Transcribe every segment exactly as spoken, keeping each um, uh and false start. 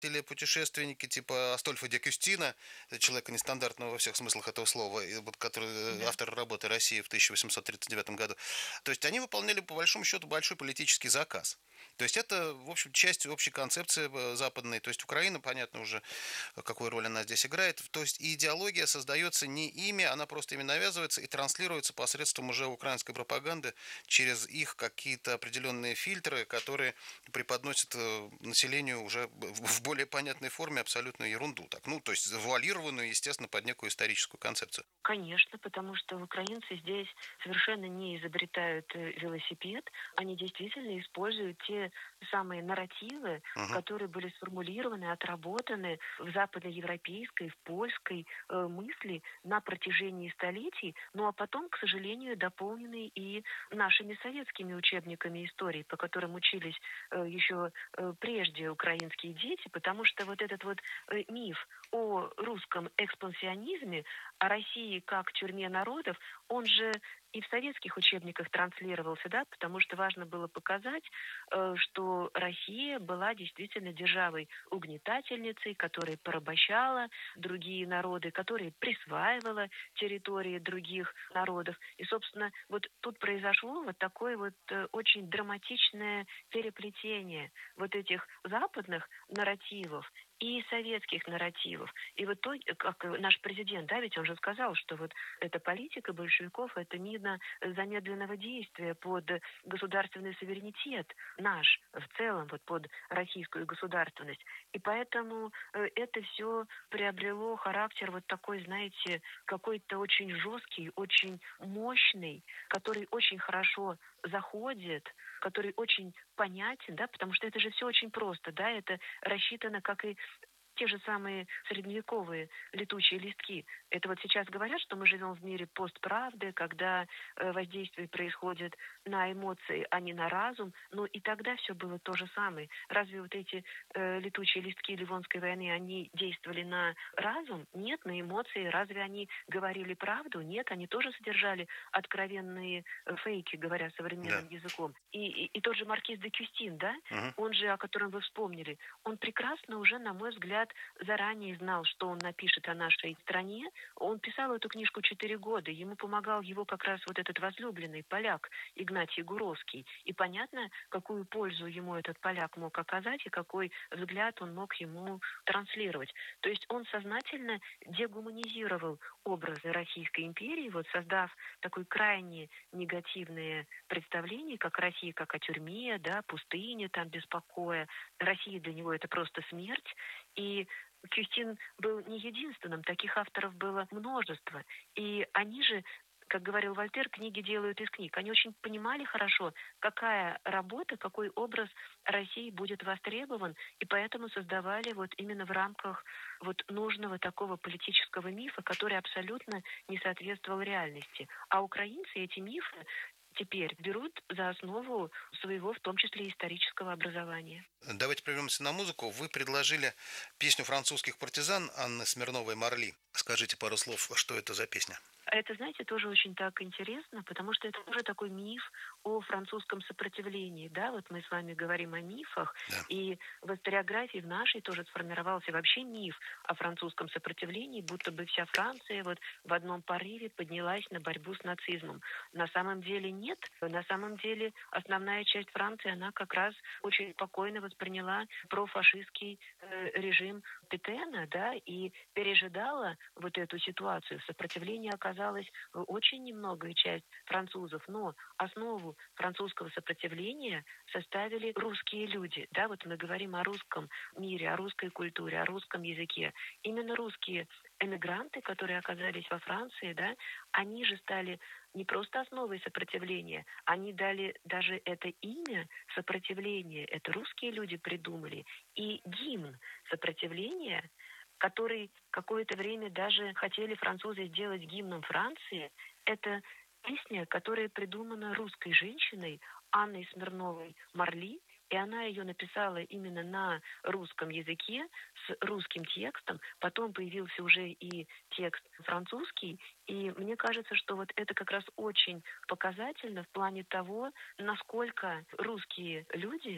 Или путешественники типа Астольфа де Кюстина, э, человека нестандартного во всех смыслах этого слова, и вот который э, Да. автор работы «Россия» в тысяча восемьсот тридцать девятом году. То есть они выполняли, по большому счету, большой политический заказ. То есть это, в общем, часть общей концепции э, западной. То есть Украина, понятно уже, э, какую роль она здесь играет. То есть и идеология создается не ими, она просто ими навязывается и транслируется посредством уже украинской пропаганды через их какие-то определенные фильтры, которые преподносят э, населению уже в в более понятной форме абсолютную ерунду. Так, ну, то есть завуалированную, естественно, под некую историческую концепцию. Конечно, потому что украинцы здесь совершенно не изобретают э, велосипед, они действительно используют те самые нарративы, Мгм. которые были сформулированы, отработаны в западноевропейской, в польской э, мысли на протяжении столетий, ну а потом, к сожалению, дополнены и нашими советскими учебниками истории, по которым учились э, еще э, прежде украинские дети, потому что вот этот вот э, миф о русском экспансионизме, о России как тюрьме народов, он же и в советских учебниках транслировался, да, потому что важно было показать, э, что Россия была действительно державой угнетательницей, которая порабощала другие народы, которая присваивала территории других народов. И, собственно, вот тут произошло вот такое вот э, очень драматичное переплетение вот этих западных нарративов и советских нарративов. И в итоге, как наш президент, да, ведь он же сказал, что вот эта политика большевиков — это мина замедленного действия под государственный суверенитет наш в целом, вот под российскую государственность. И поэтому э, это все приобрело характер вот такой, знаете, какой-то очень жесткий, очень мощный, который очень хорошо заходит, который очень понятен, да, потому что это же все очень просто, да, это рассчитано, как и те же самые средневековые летучие листки. Это вот сейчас говорят, что мы живем в мире постправды, когда э, воздействие происходит на эмоции, а не на разум. Но и тогда все было то же самое. Разве вот эти э, летучие листки Ливонской войны, они действовали на разум? Нет, на эмоции. Разве они говорили правду? Нет, они тоже содержали откровенные э, фейки, говоря Да. современным языком. И, и, и тот же маркиз де Кюстин, да, Мгм. он же, о котором вы вспомнили, он прекрасно уже, на мой взгляд, заранее знал, что он напишет о нашей стране. Он писал эту книжку четыре года. Ему помогал его как раз вот этот возлюбленный поляк Игнатий Гуровский. И понятно, какую пользу ему этот поляк мог оказать и какой взгляд он мог ему транслировать. То есть он сознательно дегуманизировал образы Российской империи, вот создав такое крайне негативное представление, как Россия, как о тюрьме, да, пустыне там без покоя. Россия для него это просто смерть. И Кюстин был не единственным, таких авторов было множество. И они же, как говорил Вольтер, книги делают из книг. Они очень понимали хорошо, какая работа, какой образ России будет востребован, и поэтому создавали вот именно в рамках вот нужного такого политического мифа, который абсолютно не соответствовал реальности. А украинцы эти мифы теперь берут за основу своего, в том числе, исторического образования. Давайте прервемся на музыку. Вы предложили песню французских партизан Анны Смирновой «Марли». Скажите пару слов, что это за песня? Это, знаете, тоже очень так интересно, потому что это уже такой миф о французском сопротивлении, да, вот мы с вами говорим о мифах, Да. и в историографии в нашей тоже сформировался вообще миф о французском сопротивлении, будто бы вся Франция вот в одном порыве поднялась на борьбу с нацизмом. На самом деле нет, на самом деле основная часть Франции, она как раз очень спокойно восприняла профашистский э, режим Петена, да, и пережидала вот эту ситуацию. Сопротивление оказалось э, очень немногое часть французов, но основу французского сопротивления составили русские люди. Да, вот мы говорим о русском мире, о русской культуре, о русском языке. Именно русские эмигранты, которые оказались во Франции, да, они же стали не просто основой сопротивления, они дали даже это имя сопротивления. Это русские люди придумали. И гимн сопротивления, который какое-то время даже хотели французы сделать гимном Франции, это песня, которая придумана русской женщиной Анной Смирновой Марли, и она ее написала именно на русском языке, с русским текстом. Потом появился уже и текст французский. И мне кажется, что вот это как раз очень показательно в плане того, насколько русские люди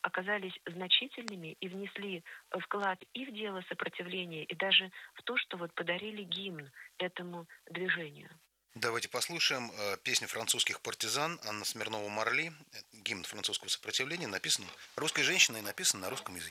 оказались значительными и внесли вклад и в дело сопротивления, и даже в то, что вот подарили гимн этому движению. Давайте послушаем э, песню французских партизан Анна Смирнова-Марли, гимн французского сопротивления, написан русской женщиной и написан на русском языке.